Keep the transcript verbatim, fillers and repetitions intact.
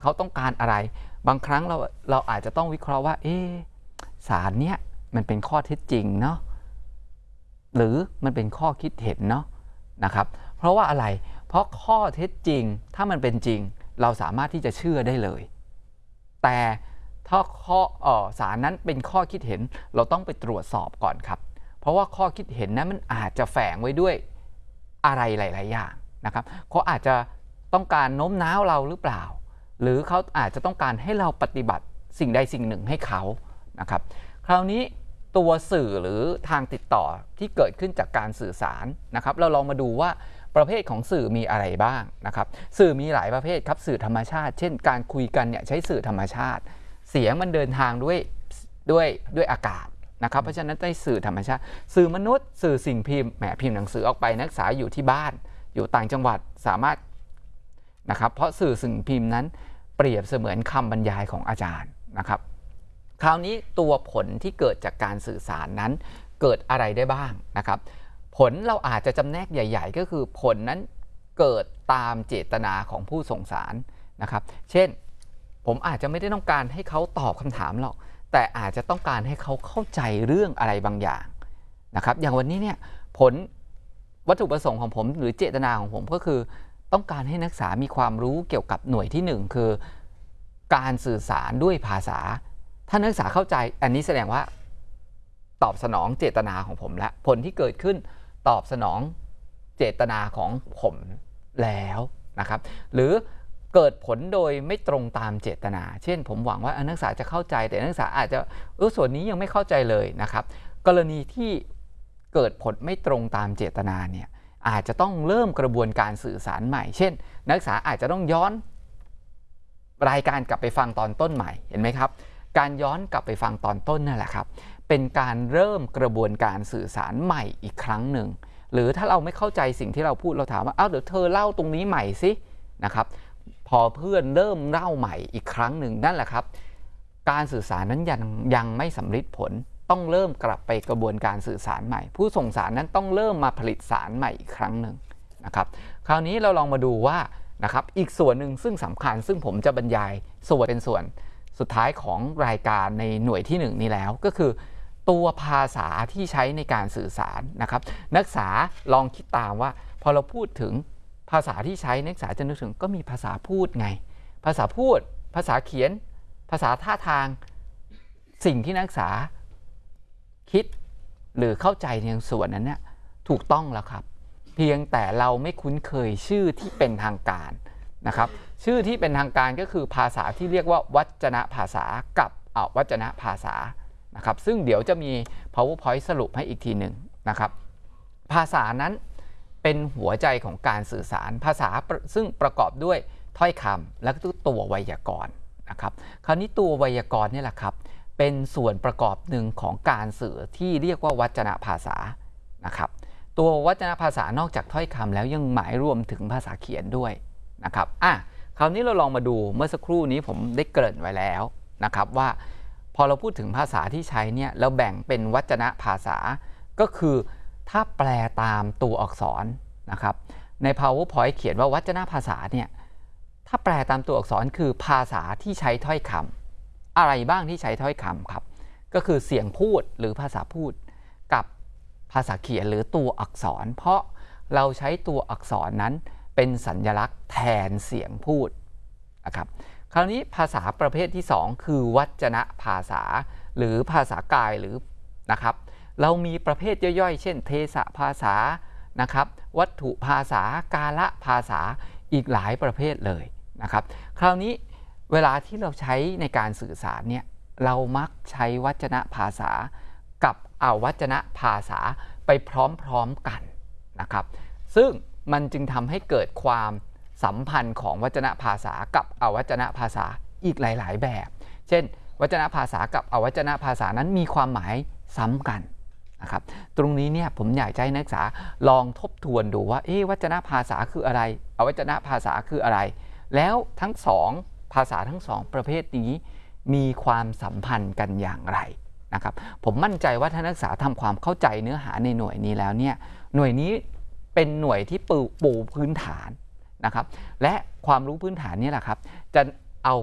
เขาต้องการอะไรบางครั้งเราเราอาจจะต้องวิเคราะห์ว่าเอ๊ะสารเนี้ยมันเป็นข้อเท็จจริงเนาะหรือมันเป็นข้อคิดเห็นเนาะนะครับเพราะว่าอะไรเพราะข้อเท็จจริงถ้ามันเป็นจริงเราสามารถที่จะเชื่อได้เลยแต่ถ้าข้อเอ่อสารนั้นเป็นข้อคิดเห็นเราต้องไปตรวจสอบก่อนครับเพราะว่าข้อคิดเห็นนั้นมันอาจจะแฝงไว้ด้วยอะไรหลายๆอย่างนะครับเขาอาจจะต้องการโน้มน้าวเราหรือเปล่าหรือเขาอาจจะต้องการให้เราปฏิบัติสิ่งใดสิ่งหนึ่งให้เขานะครับคราวนี้ตัวสื่อหรือทางติดต่อที่เกิดขึ้นจากการสื่อสารนะครับเราลองมาดูว่าประเภทของสื่อมีอะไรบ้างนะครับสื่อมีหลายประเภทครับสื่อธรรมชาติเช่นการคุยกันเนี่ยใช้สื่อธรรมชาติเสียงมันเดินทางด้วยด้วยด้วยอากาศนะครับเพราะฉะนั้นได้สื่อธรรมชาติสื่อมนุษย์สื่อสิ่งพิมพ์แหมพิมพ์หนังสือออกไปนักศึกษาอยู่ที่บ้านอยู่ต่างจังหวัดสามารถนะครับเพราะสื่อสิ่งพิมพ์นั้นเปรียบเสมือนคำบรรยายของอาจารย์นะครับคราวนี้ตัวผลที่เกิดจากการสื่อสารนั้นเกิดอะไรได้บ้างนะครับผลเราอาจจะจำแนกใหญ่ๆก็คือผลนั้นเกิดตามเจตนาของผู้ส่งสารนะครับเช่นผมอาจจะไม่ได้ต้องการให้เขาตอบคำถามหรอกแต่อาจจะต้องการให้เขาเข้าใจเรื่องอะไรบางอย่างนะครับอย่างวันนี้เนี่ยผลวัตถุประสงค์ของผมหรือเจตนาของผมก็คือต้องการให้นักศึกษามีความรู้เกี่ยวกับหน่วยที่หนึ่งคือการสื่อสารด้วยภาษาถ้านักศึกษาเข้าใจอันนี้แสดงว่าตอบสนองเจตนาของผมและผลที่เกิดขึ้นตอบสนองเจตนาของผมแล้วนะครับหรือเกิดผลโดยไม่ตรงตามเจตนาเช่นผมหวังว่านักศึกษาจะเข้าใจแต่นักศึกษาอาจจะเออส่วนนี้ยังไม่เข้าใจเลยนะครับกรณีที่เกิดผลไม่ตรงตามเจตนาเนี่ยอาจจะต้องเริ่มกระบวนการสื่อสารใหม่เช่นนักศึกษาอาจจะต้องย้อนรายการกลับไปฟังตอนต้นใหม่เห็นไหมครับการย้อนกลับไปฟังตอนต้นนั่นแหละครับเป็นการเริ่มกระบวนการสื่อสารใหม่อีกครั้งหนึ่งหรือถ้าเราไม่เข้าใจสิ่งที่เราพูดเราถามว่าอ้าวเดี๋ยวเธอเล่าตรงนี้ใหม่สินะครับพอเพื่อนเริ่มเล่าใหม่อีกครั้งหนึ่งนั่นแหละครับการสื่อสารนั้นยังยังไม่สำเร็จผลต้องเริ่มกลับไปกระบวนการสื่อสารใหม่ผู้ส่งสารนั้นต้องเริ่มมาผลิตสารใหม่อีกครั้งหนึ่งนะครับคราวนี้เราลองมาดูว่านะครับอีกส่วนหนึ่งซึ่งสำคัญซึ่งผมจะบรรยายส่วนเป็นส่วนสุดท้ายของรายการในหน่วยที่หนึ่งนี้แล้วก็คือตัวภาษาที่ใช้ในการสื่อสารนะครับนักศึกษาลองคิดตามว่าพอเราพูดถึงภาษาที่ใช้นักศึกษาจะนึกถึงก็มีภาษาพูดไงภาษาพูดภาษาเขียนภาษาท่าทางสิ่งที่นักศึกษาคิดหรือเข้าใจในส่วนนั้นเนี่ยถูกต้องแล้วครับเพียงแต่เราไม่คุ้นเคยชื่อที่เป็นทางการนะครับชื่อที่เป็นทางการก็คือภาษาที่เรียกว่าวัจนภาษากับอวัจนภาษานะครับซึ่งเดี๋ยวจะมี powerpoint สรุปให้อีกทีหนึ่งนะครับภาษานั้นเป็นหัวใจของการสื่อสารภาษาซึ่งประกอบด้วยถ้อยคำและตัวไวยากรณ์นะครับคราวนี้ตัวไวยากรณ์นี่แหละครับเป็นส่วนประกอบหนึ่งของการสื่อที่เรียกว่าวัจนภาษานะครับตัววัจนภาษานอกจากถ้อยคำแล้วยังหมายรวมถึงภาษาเขียนด้วยนะครับอ่ะคราวนี้เราลองมาดูเมื่อสักครู่นี้ผมได้เกริ่นไว้แล้วนะครับว่าพอเราพูดถึงภาษาที่ใช้เนี่ยเราแบ่งเป็นวัจนภาษาก็คือถ้าแปลตามตัวอักษรนะครับใน powerpoint เขียนว่าวัจนภาษาเนี่ยถ้าแปลตามตัวอักษรคือภาษาที่ใช้ถ้อยคำอะไรบ้างที่ใช้ถ้อยคำครับก็คือเสียงพูดหรือภาษาพูดกับภาษาเขียนหรือตัวอักษรเพราะเราใช้ตัวอักษรนั้นเป็นสัญลักษณ์แทนเสียงพูดนะครับคราวนี้ภาษาประเภทที่สองคือวัจนภาษาหรือภาษากายหรือนะครับเรามีประเภทย่อยๆเช่นเทศภาษานะครับวัตถุภาษากาละภาษาอีกหลายประเภทเลยนะครับคราวนี้เวลาที่เราใช้ในการสื่อสารเนี่ยเรามักใช้วัจนภาษากับอวัจนภาษาไปพร้อมๆกันนะครับซึ่งมันจึงทำให้เกิดความสัมพันธ์ของวัจนภาษากับอวัจนภาษาอีกหลายๆแบบเช่นวัจนภาษากับอวัจนภาษานั้นมีความหมายซ้ำกันนะครับตรงนี้เนี่ยผมอยากให้นักศึกษาลองทบทวนดูว่าเอ๊ะวัจนภาษาคืออะไรอวัจนภาษาคืออะไรแล้วทั้งสองภาษาทั้งสองประเภทนี้มีความสัมพันธ์กันอย่างไรนะครับผมมั่นใจว่าถ้านักศึกษาทำความเข้าใจเนื้อหาในหน่วยนี้แล้วเนี่ยหน่วยนี้เป็นหน่วยที่ปูปูพื้นฐานนะครับและความรู้พื้นฐานนี่แหละครับจะ